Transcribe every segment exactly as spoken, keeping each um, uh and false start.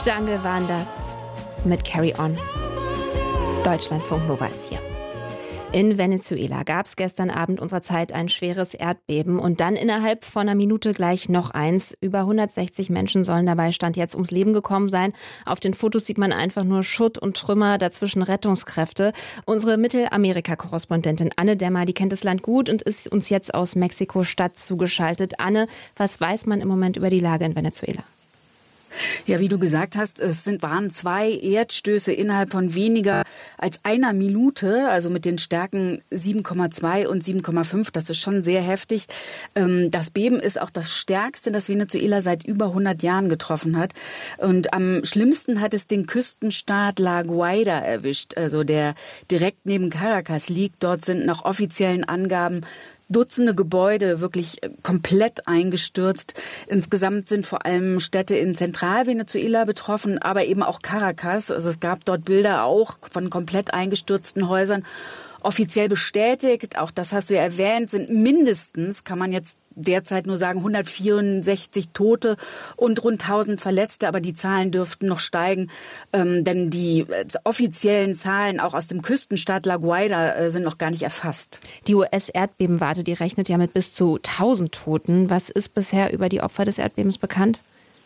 Jungle waren das mit Carry On. Deutschlandfunk Nova ist hier. In Venezuela gab es gestern Abend unserer Zeit ein schweres Erdbeben und dann innerhalb von einer Minute gleich noch eins. Über hundertsechzig Menschen sollen dabei Stand jetzt ums Leben gekommen sein. Auf den Fotos sieht man einfach nur Schutt und Trümmer, dazwischen Rettungskräfte. Unsere Mittelamerika-Korrespondentin Anne Dämmer, die kennt das Land gut und ist uns jetzt aus Mexiko-Stadt zugeschaltet. Anne, was weiß man im Moment über die Lage in Venezuela? Ja, wie du gesagt hast, es sind, waren zwei Erdstöße innerhalb von weniger als einer Minute, also mit den Stärken sieben Komma zwei und sieben Komma fünf. Das ist schon sehr heftig. Das Beben ist auch das stärkste, das Venezuela seit über hundert Jahren getroffen hat. Und am schlimmsten hat es den Küstenstaat La Guaira erwischt, also der direkt neben Caracas liegt. Dort sind nach offiziellen Angaben Dutzende Gebäude wirklich komplett eingestürzt. Insgesamt sind vor allem Städte in Zentralvenezuela betroffen, aber eben auch Caracas. Also es gab dort Bilder auch von komplett eingestürzten Häusern. Offiziell bestätigt, auch das hast du ja erwähnt, sind mindestens, kann man jetzt derzeit nur sagen, hundertvierundsechzig Tote und rund tausend Verletzte, aber die Zahlen dürften noch steigen, ähm, denn die äh, offiziellen Zahlen auch aus dem Küstenstaat La Guaira äh, sind noch gar nicht erfasst. Die U S-Erdbebenwarte, die rechnet ja mit bis zu tausend Toten. Was ist bisher über die Opfer des Erdbebens bekannt?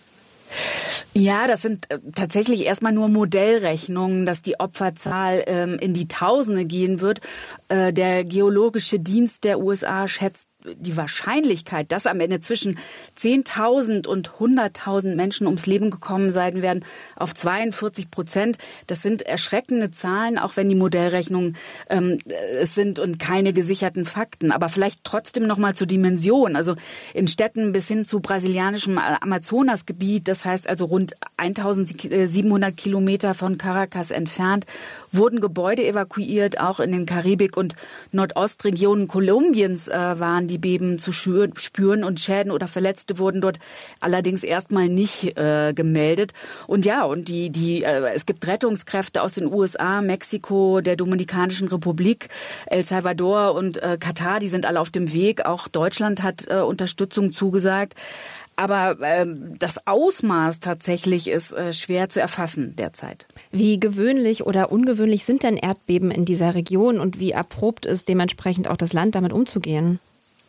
Ja, das sind äh, tatsächlich erstmal nur Modellrechnungen, dass die Opferzahl ähm, in die Tausende gehen wird. Äh, der Geologische Dienst der U S A schätzt die Wahrscheinlichkeit, dass am Ende zwischen zehntausend und hunderttausend Menschen ums Leben gekommen sein werden, auf zweiundvierzig Prozent. Das sind erschreckende Zahlen, auch wenn die Modellrechnungen ähm, es sind und keine gesicherten Fakten. Aber vielleicht trotzdem noch mal zur Dimension. Also in Städten bis hin zu brasilianischem Amazonasgebiet, das heißt also rund eintausendsiebenhundert Kilometer von Caracas entfernt, wurden Gebäude evakuiert. Auch in den Karibik- und Nordostregionen Kolumbiens äh, waren die Beben zu spüren und Schäden oder Verletzte wurden dort allerdings erstmal nicht äh, gemeldet. Und ja, und die die äh, es gibt Rettungskräfte aus den U S A, Mexiko, der Dominikanischen Republik, El Salvador und äh, Katar, die sind alle auf dem Weg. Auch Deutschland hat äh, Unterstützung zugesagt. Aber ähm, das Ausmaß tatsächlich ist äh, schwer zu erfassen derzeit. Wie gewöhnlich oder ungewöhnlich sind denn Erdbeben in dieser Region und wie erprobt ist dementsprechend auch das Land, damit umzugehen?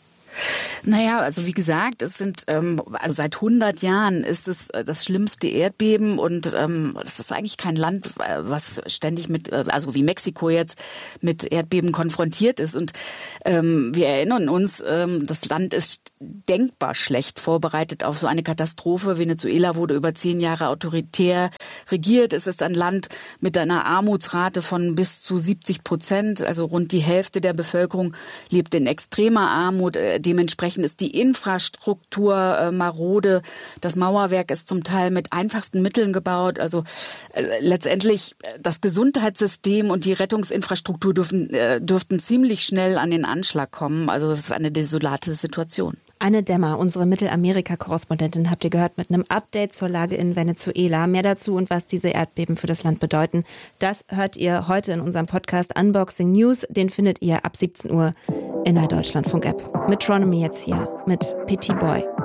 Naja, also wie gesagt, es sind ähm, also seit hundert Jahren ist es äh, das schlimmste Erdbeben und ähm, es ist eigentlich kein Land, äh, was ständig mit, äh, also wie Mexiko jetzt, mit Erdbeben konfrontiert ist. Und ähm, wir erinnern uns, ähm, das Land ist denkbar schlecht vorbereitet auf so eine Katastrophe. Venezuela wurde über zehn Jahre autoritär regiert. Es ist ein Land mit einer Armutsrate von bis zu siebzig Prozent, also rund die Hälfte der Bevölkerung lebt in extremer Armut. Dementsprechend ist die Infrastruktur äh, marode. Das Mauerwerk ist zum Teil mit einfachsten Mitteln gebaut. Also äh, letztendlich das Gesundheitssystem und die Rettungsinfrastruktur dürfen, äh, dürften ziemlich schnell an den Anschlag kommen. Also das ist eine desolate Situation. Anne Dämmer, unsere Mittelamerika-Korrespondentin, habt ihr gehört mit einem Update zur Lage in Venezuela. Mehr dazu und was diese Erdbeben für das Land bedeuten, das hört ihr heute in unserem Podcast Unboxing News. Den findet ihr ab siebzehn Uhr in der Deutschlandfunk-App. Metronomy jetzt hier mit Petit Boy.